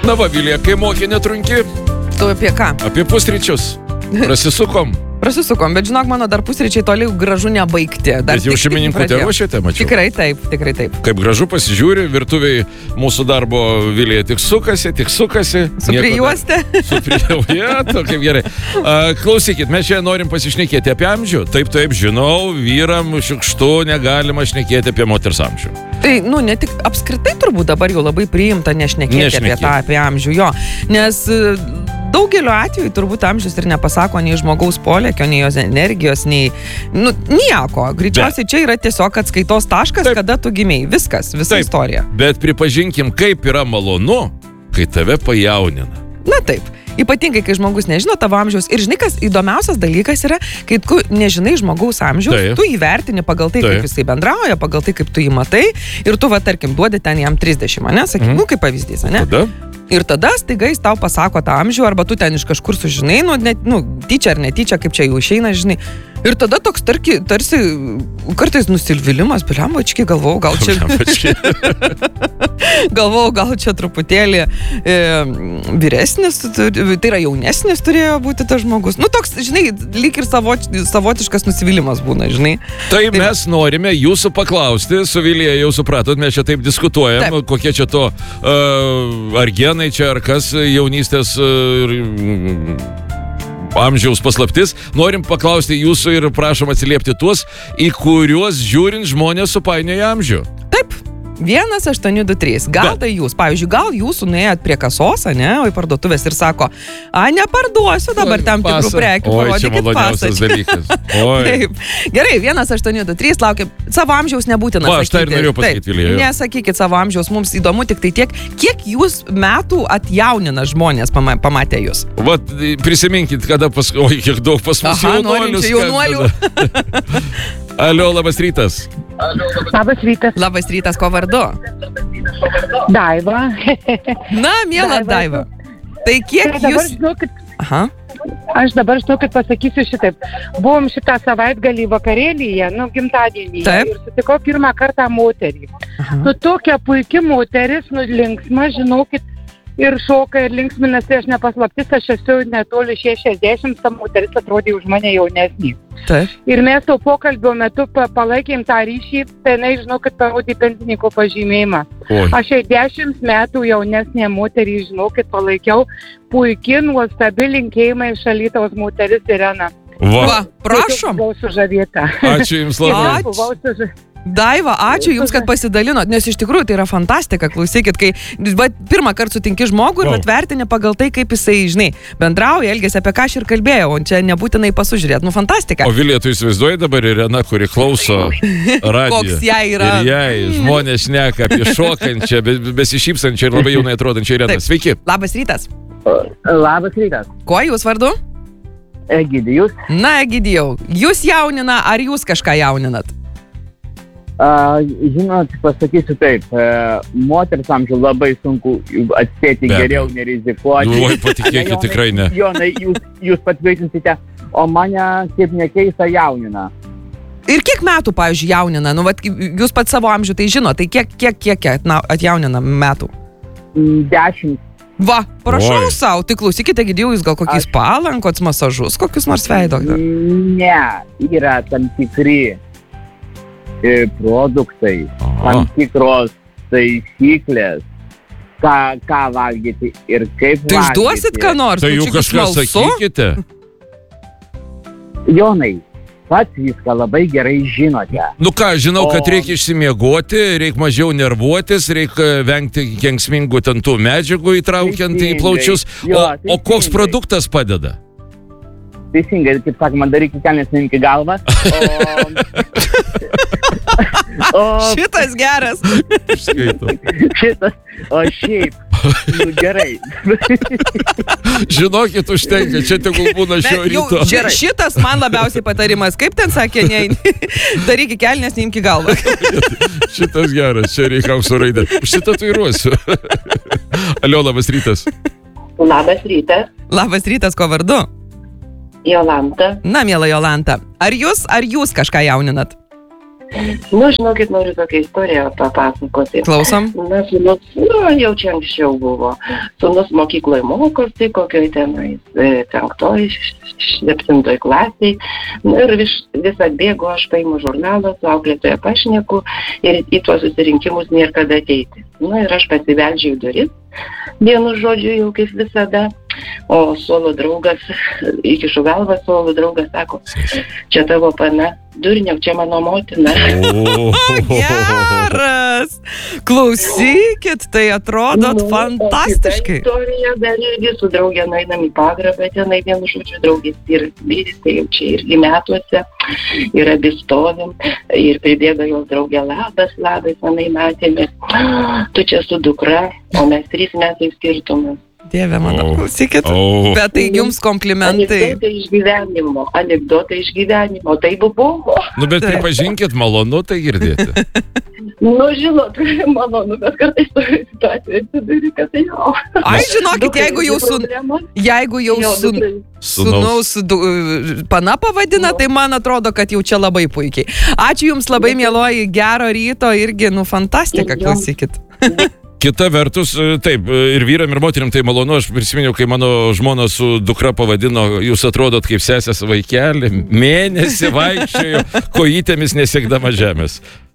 Na va, Vilija, kai mokė netrunki? Tu apie ką? Apie pusryčius. Prasisukom, bet žinok, mano dar pusryčiai toli gražu nebaigti. Bet jau šeimininkutė ruošėte, mačiau. Tikrai taip. Kaip gražu pasižiūri, virtuviai mūsų darbo Vilija tik sukasi. Suprijuostė? Suprijuostė, kaip gerai. Klausykit, mes čia norim pasišnekėti apie amžių. Taip, žinau, vyram šiukštu negalima šnekėti apie moters amžių. Tai, ne tik apskritai turbūt dabar jau labai priimta nešnekėti apie amžių, jo. Nes daugeliu atveju turbūt amžius ir nepasako nei žmogaus polėkio, nei jos energijos, nei nieko. Greičiausiai čia yra tiesiog atskaitos taškas, kada tu gimei. Viskas, visa istorija. Bet pripažinkim, kaip yra malonu, kai tave pajaunina. Na taip. Ypatingai, kai žmogus nežino tavo amžiaus. Ir žinai, kas įdomiausias dalykas yra, kai tu nežinai žmogaus amžiaus, tu įvertini pagal tai, kaip jisai bendrauja, pagal tai, kaip tu jį matai, ir tu, tarkim, duodi ten jam 30, ane? Sakyk, kaip pavyzdys, ane? Ir tada staiga jis tau pasako tą amžių, arba tu ten iš kažkur sužinai, tyčia ar netyčia, kaip čia jau išeina, žinai. Ir tada toks tarsi kartais nusilvilimas, bliambački, galvojau, gal čia truputėlį vyresnis, tai yra jaunesnis turėjo būti tas žmogus. Toks, žinai, lyg ir savotiškas nusivylimas būna, žinai. Tai mes norime jūsų paklausti, su Vilija jau supratot, mes čia taip diskutuojam, kokie čia to ar genai čia, ar kas jaunystės amžiaus paslaptis. Norim paklausti jūsų ir prašom atsiliepti tuos, į kuriuos žiūrint žmonės supainioja amžių. Taip. 1823. Gal tai jūs, pavyzdžiui, gal jūs nuėjot prie kasos, ane, į parduotuvės ir sako, neparduosiu dabar tam tikrų prekių, parodykit pasą. Taip. Gerai, 1823, laukia, savo amžiaus nebūtina sakyti. Aš tai ir norėjau pasakyti, Vilija. Nesakykit savo amžiaus, mums įdomu tik tai tiek, kiek jūs metų atjaunina žmonės pamatę jūs. Vat, prisiminkit, kada kiek daug pas mus jaunuolių. Alio, labas rytas. Labas rytas, ko vardu? Daiva. Na, miela Daiva. Tai kiek jūs... Aš dabar žinokit pasakysiu šitaip. Buvom šitą savaitgalį vakarėlyje, gimtadienyje. Taip. Ir sutikau pirmą kartą moterį. Tokia puiki moteris, linksma, žinokit, ir šoka, ir linksminasi, aš nepaslaptis, aš esu netoli 60, ta moteris atrodė už mane jaunesnį. Taip. Ir mes to pokalbio metu palaikėm tą ryšį, tai žinokit, parodė pensininko pažymėjimą. Aš 10 metų jaunesnė moterį, žinokit, palaikiau, puikiai, nuostabi, linkėjimai iš Alytaus moteris Irena. Va, prašom. Buvau sužavėta. Ačiū jums labai. Daiva, ačiū jums, kad pasidalinot, nes iš tikrųjų tai yra fantastika, klausykit, kai pirmą kartą sutinki žmogų ir atvertini pagal tai, kaip jisai, žinai, bendrauja, elgiasi, apie ką aš ir kalbėjau, o čia nebūtinai pasužiūrėt, fantastika. O Vilija, tu įsivaizduoji dabar Irena, kuri klauso radiją. Koks jai yra. Ir jai žmonės šneka apie šokančią, besišypsančią ir labai jaunai atrodančią Ireną. Sveiki. Labas rytas. Labas rytas. Kuo jūs vardu? Egidijus. Na, Egidijau, jūs jaunina, ar jūs kažką jauninat? Žinot, pasakysiu taip, moters amžių labai sunku atspėti geriau, nerizikuoti. Oi, patikėkit, tikrai ne. Jonai, jūs patvirtinsite, o mane kaip nekeista jaunina. Ir kiek metų, pavyzdžiui, jaunina? Jūs pat savo amžių tai žino, tai kiek atjaunina metų? 10. Va, prašau savo, tai klausykite, Egidijau, jūs gal kokiais palankots masažus, kokius nors veido? Ne, yra tam tikri produktai, tam tikros taisyklės, ką valgyti ir kaip valgyti. Tai išduosit ką nors? Tai jau kažką sakykite. Jonai, pats viską labai gerai žinote. Žinau, kad reikia išsimiegoti, reikia mažiau nervuotis, reikia vengti kenksmingų tentų medžiagų įtraukiant į plaučius. O koks produktas padeda? Teisingai, kaip sakoma, darykite kelnes, neimkite galvą. Šitas geras. Šitas, o šiaip, gerai. Žinokit, užtenka, čia tegul būna šio ryto. Šitas man labiausiai patarimas, kaip ten sakė, darykite kelnes, neimkite galvą. Šitas geras, čia reikia aukso raidę. Užsitatuiruosiu. Alio, labas rytas. Labas rytas. Labas rytas, ko vardu? Jolanta. Na, miela Jolanta, ar jūs kažką jauninat? Žinokit, noriu tokią istoriją papasakoti. Klausom. Na, sūnus, jau čia anksčiau buvo. Sūnus mokykloje mokosi, kokioj tenais 5-7 klasiai. Ir vis atbėgo, aš paimu žurnalą, su auklėtoja pašneku ir į tuos susirinkimus nėra kada ateiti. Ir aš pasibeldžiau į duris, vienu žodžiu jau kaip visada. O suolo draugas, įkišu galvą, suolo draugas sako, čia tavo pana, durniau, čia mano motina. Geras! Klausykit, tai atrodot fantastiškai. Ta istorija dar irgi su draugė nueinam į pagrabą, tenai vienu žodžiu draugės ir vyris, tai jau čia irgi metuose, ir abi stovim, ir pribėga jos draugė, labas, manai matėmės, tu čia su dukra, o mes 3 metai skirtumas. Dieve mano, klausykit, bet tai jums komplimentai. Anekdotai iš gyvenimo, tai buvo. Bet pripažinkit, malonu tai girdėti. Žinot, malonu, bet kartais turi situaciją atsiduri, kad tai jau. Ai, žinokit, jeigu jau sūnaus pana pavadina, tai man atrodo, kad jau čia labai puikiai. Ačiū jums labai, mieloji, gero ryto irgi, fantastika, klausykit. Kita vertus, taip, ir vyram, ir moterim tai malonu, aš prisiminiau, kai mano žmona su dukra pavadino, jūs atrodot kaip sesės vaikelį, mėnesį vaikščiojo, kojytėmis nesiekdama žemės.